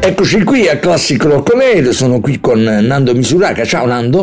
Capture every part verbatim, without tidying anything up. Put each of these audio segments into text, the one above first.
Eccoci qui a Classic Rock On Air, sono qui con Nando Misurata. Ciao Nando.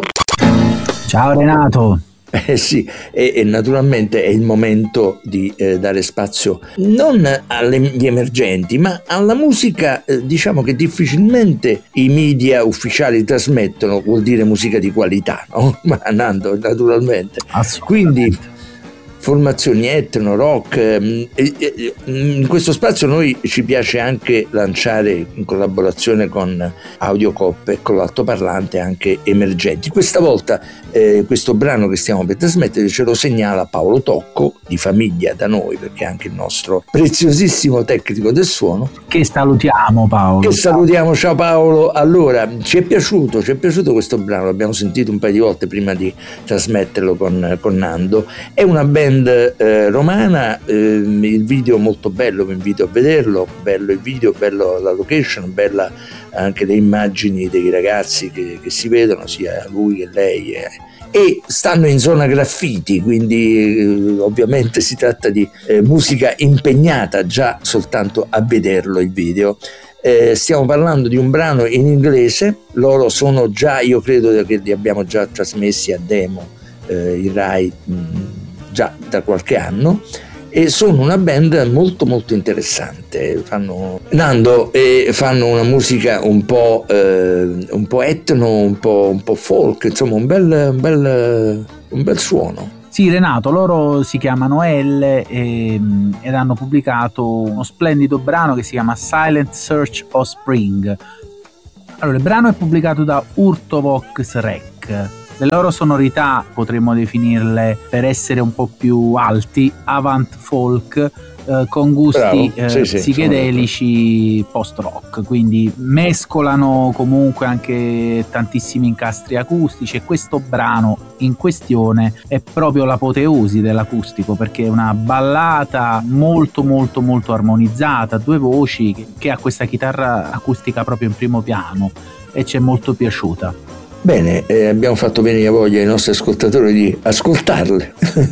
Ciao Renato. Eh sì, e, e naturalmente è il momento di eh, dare spazio non agli emergenti, ma alla musica, eh, diciamo che difficilmente i media ufficiali trasmettono, vuol dire musica di qualità, no? Ma Nando, naturalmente. Quindi formazioni etno, rock, eh, eh, in questo spazio noi ci piace anche lanciare in collaborazione con Audiocop e con l'altoparlante anche emergenti. Questa volta eh, questo brano che stiamo per trasmettere ce lo segnala Paolo Tocco, di famiglia da noi, perché è anche il nostro preziosissimo tecnico del suono. Che salutiamo Paolo. Che salutiamo, ciao Paolo. Allora, ci è piaciuto, ci è piaciuto questo brano, l'abbiamo sentito un paio di volte prima di trasmetterlo con, con Nando. È una band Eh, romana, eh, il video molto bello, vi invito a vederlo, bello il video, bello la location, bella anche le immagini dei ragazzi che, che si vedono, sia lui che lei, eh. E stanno in zona graffiti, quindi eh, ovviamente si tratta di eh, musica impegnata già soltanto a vederlo il video. Eh, stiamo parlando di un brano in inglese, loro sono già, io credo che li abbiamo già trasmessi a demo eh, in Rai mh, già da qualche anno, e sono una band molto molto interessante. Fanno Nando e fanno una musica un po' eh, un po' etno, un po', un po' folk, insomma un bel, un bel un bel suono. Sì Renato, loro si chiamano L e, ed hanno pubblicato uno splendido brano che si chiama Silent Search of Spring. Allora, il brano è pubblicato da Urtovox Rec. Le loro sonorità potremmo definirle, per essere un po' più alti, avant folk, eh, con gusti eh, sì, sì, psichedelici post-rock, quindi mescolano comunque anche tantissimi incastri acustici, e questo brano in questione è proprio l'apoteosi dell'acustico, perché è una ballata molto molto molto armonizzata, due voci, che, che ha questa chitarra acustica proprio in primo piano e ci è molto piaciuta. Bene, eh, abbiamo fatto venire voglia ai nostri ascoltatori di ascoltarle,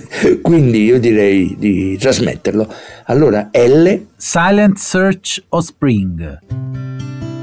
quindi io direi di trasmetterlo. Allora, L. Silent Search of Spring.